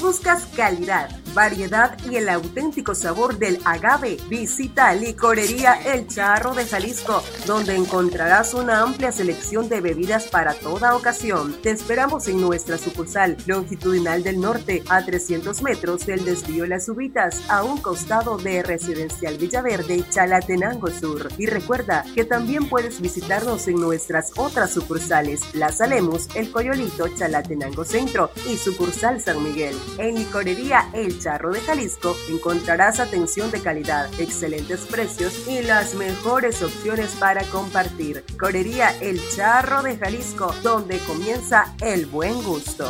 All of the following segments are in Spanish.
buscas calidad, variedad y el auténtico sabor del agave, visita Licorería El Charro de Jalisco, donde encontrarás una amplia selección de bebidas para toda ocasión. Te esperamos en nuestra sucursal longitudinal del norte, a 300 metros del desvío Las Ubitas, a un costado de Residencial Villaverde, Chalatenango Sur. Y recuerda que también puedes visitarnos en nuestras otras sucursales, Plaza Lemus, El Coyolito, Chalatenango Centro y sucursal San Miguel. En Licorería El Charro de Jalisco encontrarás atención de calidad, excelentes precios y las mejores opciones para compartir. Licorería El Charro de Jalisco, donde comienza el buen gusto.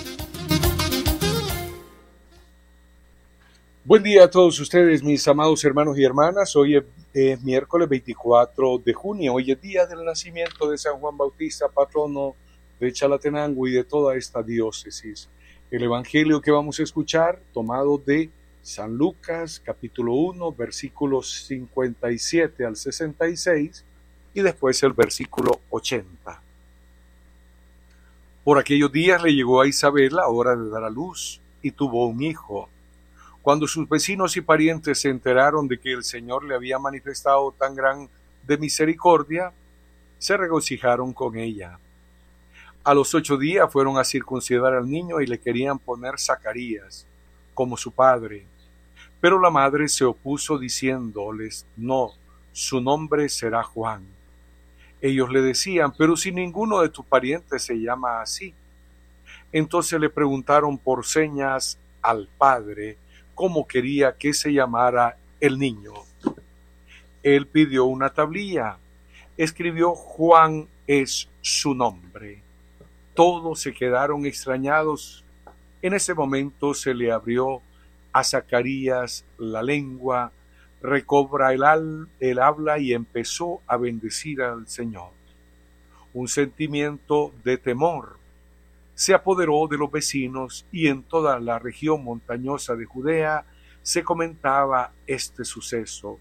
Buen día a todos ustedes, mis amados hermanos y hermanas. Hoy es miércoles 24 de junio. Hoy es día del nacimiento de San Juan Bautista, patrono de Chalatenango y de toda esta diócesis. El evangelio que vamos a escuchar, tomado de San Lucas, capítulo 1, versículos 57 al 66, y después el versículo 80. Por aquellos días le llegó a Isabel la hora de dar a luz, y tuvo un hijo. Cuando sus vecinos y parientes se enteraron de que el Señor le había manifestado tan gran de misericordia, se regocijaron con ella. A los 8 días fueron a circuncidar al niño y le querían poner Zacarías, como su padre. Pero la madre se opuso diciéndoles, no, su nombre será Juan. Ellos le decían, pero si ninguno de tus parientes se llama así. Entonces le preguntaron por señas al padre cómo quería que se llamara el niño. Él pidió una tablilla, escribió Juan es su nombre. Todos se quedaron extrañados. En ese momento se le abrió a Zacarías la lengua, recobra el habla y empezó a bendecir al Señor. Un sentimiento de temor se apoderó de los vecinos y en toda la región montañosa de Judea se comentaba este suceso.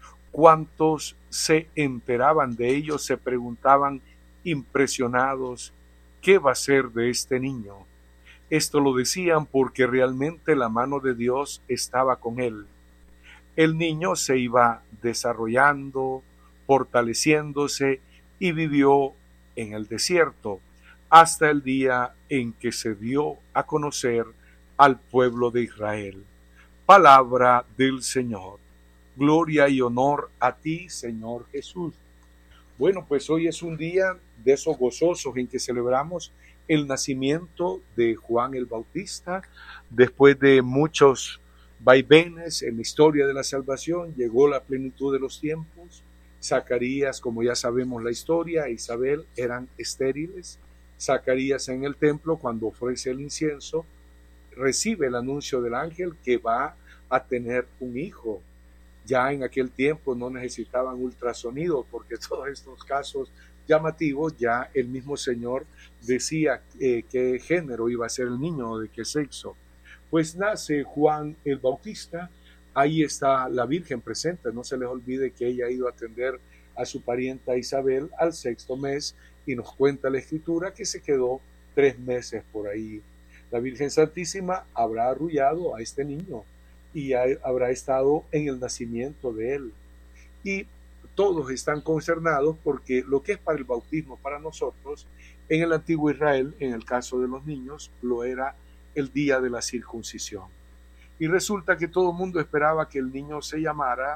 Cuantos se enteraban de ello se preguntaban impresionados, ¿qué va a ser de este niño? Esto lo decían porque realmente la mano de Dios estaba con él. El niño se iba desarrollando, fortaleciéndose y vivió en el desierto hasta el día en que se dio a conocer al pueblo de Israel. Palabra del Señor. Gloria y honor a ti, Señor Jesús. Bueno, pues hoy es un día de esos gozosos en que celebramos el nacimiento de Juan el Bautista. Después de muchos vaivenes en la historia de la salvación, llegó la plenitud de los tiempos. Zacarías, como ya sabemos la historia, e Isabel eran estériles. Zacarías en el templo, cuando ofrece el incienso, recibe el anuncio del ángel que va a tener un hijo. Ya en aquel tiempo no necesitaban ultrasonido porque todos estos casos llamativos ya el mismo Señor decía qué género iba a ser el niño, de qué sexo. Pues nace Juan el Bautista, ahí está la Virgen presente, no se les olvide que ella ha ido a atender a su parienta Isabel al 6º mes y nos cuenta la Escritura que se quedó 3 meses por ahí. La Virgen Santísima habrá arrullado a este niño y habrá estado en el nacimiento de él. Y todos están consternados porque lo que es para el bautismo para nosotros, en el antiguo Israel, en el caso de los niños, lo era el día de la circuncisión. Y resulta que todo el mundo esperaba que el niño se llamara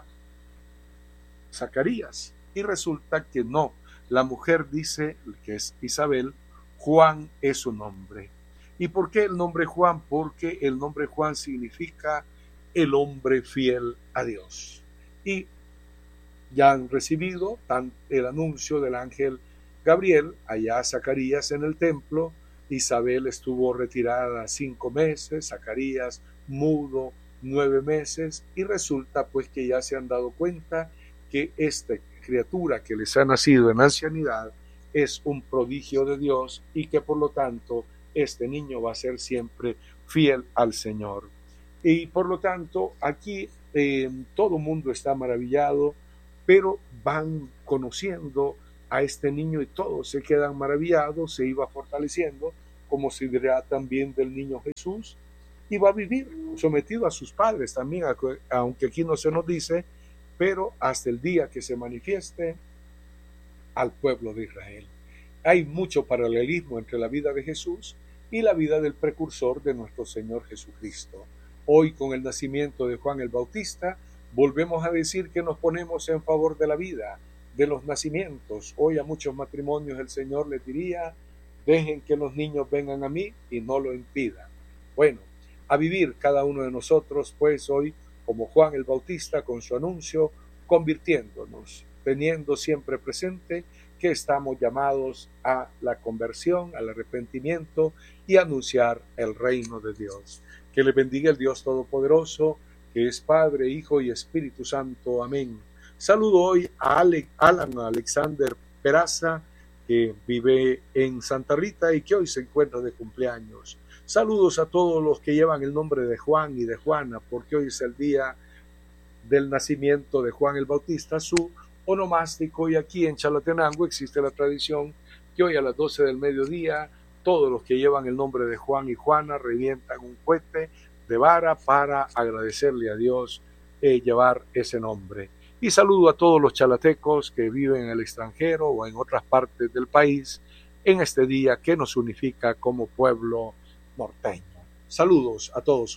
Zacarías. Y resulta que no. La mujer dice, que es Isabel, Juan es su nombre. ¿Y por qué el nombre Juan? Porque el nombre Juan significa el hombre fiel a Dios. Y ya han recibido el anuncio del ángel Gabriel, allá Zacarías en el templo. Isabel estuvo retirada 5 meses, Zacarías mudo 9 meses, y resulta pues que ya se han dado cuenta que esta criatura que les ha nacido en ancianidad es un prodigio de Dios y que por lo tanto este niño va a ser siempre fiel al Señor. Y por lo tanto aquí todo el mundo está maravillado, pero van conociendo a este niño y todos se quedan maravillados, se iba fortaleciendo, como se dirá también del niño Jesús. y va a vivir sometido a sus padres también, aunque aquí no se nos dice, pero hasta el día que se manifieste al pueblo de Israel. Hay mucho paralelismo entre la vida de Jesús y la vida del precursor de nuestro Señor Jesucristo. Hoy, con el nacimiento de Juan el Bautista, volvemos a decir que nos ponemos en favor de la vida, de los nacimientos. Hoy a muchos matrimonios el Señor les diría: dejen que los niños vengan a mí y no lo impidan. Bueno, a vivir cada uno de nosotros, pues hoy, como Juan el Bautista con su anuncio, convirtiéndonos, teniendo siempre presente que estamos llamados a la conversión, al arrepentimiento y a anunciar el reino de Dios. Que le bendiga el Dios Todopoderoso, que es Padre, Hijo y Espíritu Santo. Amén. Saludo hoy a Alan Alexander Peraza, que vive en Santa Rita y que hoy se encuentra de cumpleaños. Saludos a todos los que llevan el nombre de Juan y de Juana, porque hoy es el día del nacimiento de Juan el Bautista, su onomástico, y aquí en Chalatenango existe la tradición que hoy a las 12 del mediodía todos los que llevan el nombre de Juan y Juana revientan un cohete de vara para agradecerle a Dios llevar ese nombre. Y saludo a todos los chalatecos que viven en el extranjero o en otras partes del país en este día que nos unifica como pueblo norteño. Saludos a todos.